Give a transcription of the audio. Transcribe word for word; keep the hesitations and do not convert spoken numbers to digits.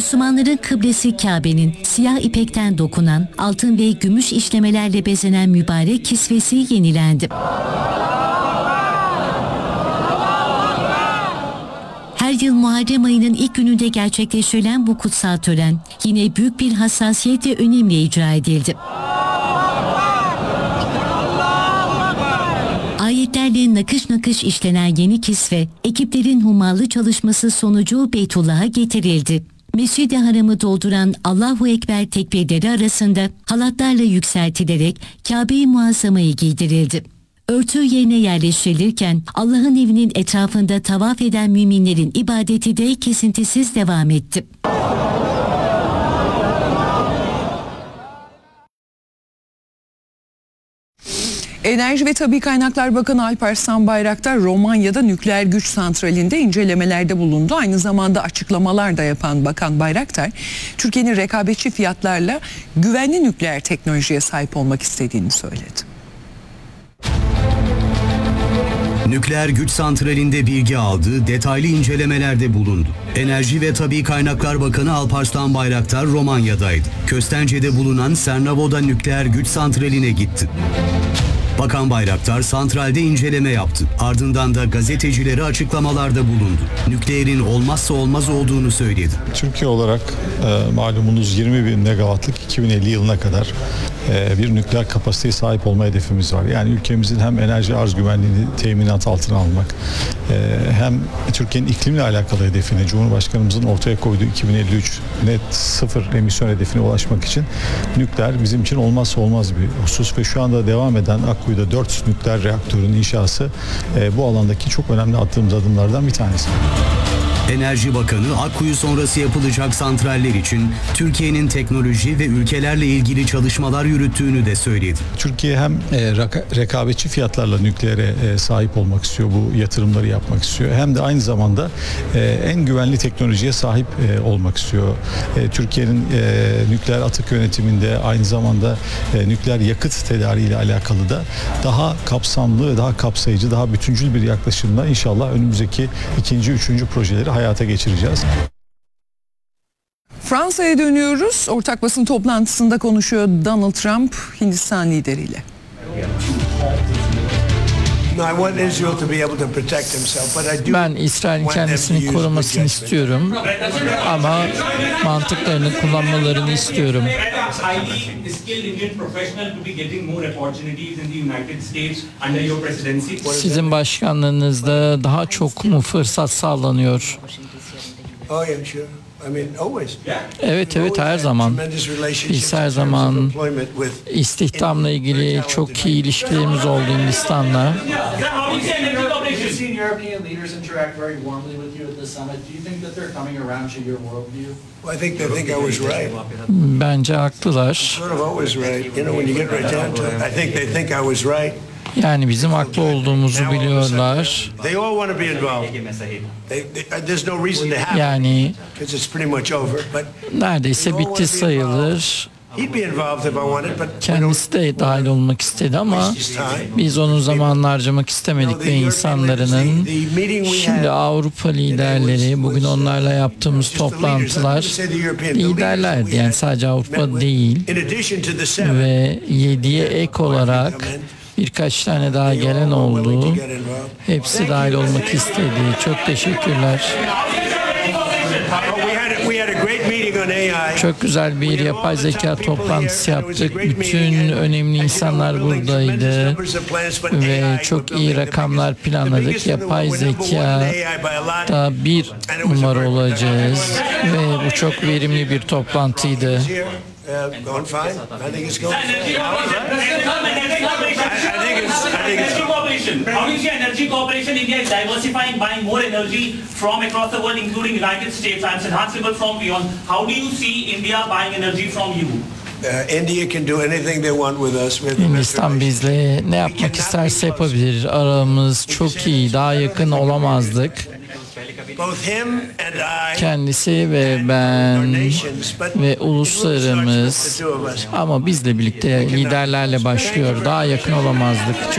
Müslümanların kıblesi Kabe'nin siyah ipekten dokunan, altın ve gümüş işlemelerle bezenen mübarek kisvesi yenilendi. Her yıl Muharrem ayının ilk gününde gerçekleştirilen bu kutsal tören yine büyük bir hassasiyet ve önemle icra edildi. Ayetlerle nakış nakış işlenen yeni kisve, ekiplerin hummalı çalışması sonucu Beytullah'a getirildi. Mescid-i Haram'ı dolduran Allahu Ekber tekbirleri arasında halatlarla yükseltilerek Kabe-i Muazzama'yı giydirildi. Örtü yerine yerleştirilirken Allah'ın evinin etrafında tavaf eden müminlerin ibadeti de kesintisiz devam etti. Enerji ve Tabii Kaynaklar Bakanı Alparslan Bayraktar Romanya'da nükleer güç santralinde incelemelerde bulundu. Aynı zamanda açıklamalar da yapan Bakan Bayraktar, Türkiye'nin rekabetçi fiyatlarla güvenli nükleer teknolojiye sahip olmak istediğini söyledi. Nükleer güç santralinde bilgi aldı, detaylı incelemelerde bulundu. Enerji ve Tabii Kaynaklar Bakanı Alparslan Bayraktar Romanya'daydı. Köstence'de bulunan Cernavoda nükleer güç santraline gitti. Bakan Bayraktar santralde inceleme yaptı. Ardından da gazetecilere açıklamalarda bulundu. Nükleerin olmazsa olmaz olduğunu söyledi. Türkiye olarak e, malumunuz yirmi bin megawattlık iki bin elli yılına kadar e, bir nükleer kapasiteye sahip olma hedefimiz var. Yani ülkemizin hem enerji arz güvenliğini teminat altına almak, e, hem Türkiye'nin iklimle alakalı hedefini, Cumhurbaşkanımızın ortaya koyduğu iki bin elli üç net sıfır emisyon hedefine ulaşmak için nükleer bizim için olmazsa olmaz bir husus ve şu anda devam eden Akkuyu'da dört nükleer reaktörün inşası e, bu alandaki çok önemli attığımız adımlardan bir tanesi. Enerji Bakanı Akkuyu sonrası yapılacak santraller için Türkiye'nin teknoloji ve ülkelerle ilgili çalışmalar yürüttüğünü de söyledi. Türkiye hem e, rekabetçi fiyatlarla nükleere e, sahip olmak istiyor, bu yatırımları yapmak istiyor. Hem de aynı zamanda e, en güvenli teknolojiye sahip e, olmak istiyor. E, Türkiye'nin e, nükleer atık yönetiminde aynı zamanda e, nükleer yakıt tedariği ile alakalı da daha kapsamlı, daha kapsayıcı, daha bütüncül bir yaklaşımla inşallah önümüzdeki ikinci, üçüncü projeleri hayata geçireceğiz. Fransa'ya dönüyoruz. Ortak basın toplantısında konuşuyor Donald Trump Hindistan lideriyle. Ben İsrail'in kendisini korumasını istiyorum ama mantıklarını kullanmalarını istiyorum. Sizin başkanlığınızda daha çok mu fırsat sağlanıyor? Evet evet her zaman. Biz her zaman istihdamla ilgili çok iyi ilişkilerimiz oldu Hindistan'la. Bence haklılar. Yani bizim haklı olduğumuzu biliyorlar. Yani neredeyse bitti sayılır. Kendisi de dahil olmak istedi ama biz onun zamanını harcamak istemedik ve insanların şimdi Avrupa liderleri, bugün onlarla yaptığımız toplantılar liderlerdi. Yani sadece Avrupa değil ve yediye ek olarak birkaç tane daha gelen oldu. Hepsi dahil olmak istedi. Çok teşekkürler. Çok güzel bir yapay zeka toplantısı yaptık. Bütün önemli insanlar buradaydı ve çok iyi rakamlar planladık. Yapay zekada bir numara olacağız ve bu çok verimli bir toplantıydı. Uh, going fine. I think it's going. Energy cooperation. How do you see energy cooperation? India is diversifying, buying more energy from across the world, including United States and enhanceable from beyond. How do you see India buying energy from you? Uh, India can do anything they want with us. Hindistan bizle ne yapmak isterse yapabilir. Aramız çok iyi. Daha yakın olamazdık. Kendisi ve ben ve uluslarımız ama bizle birlikte liderlerle başlıyor. Daha yakın olamazdık.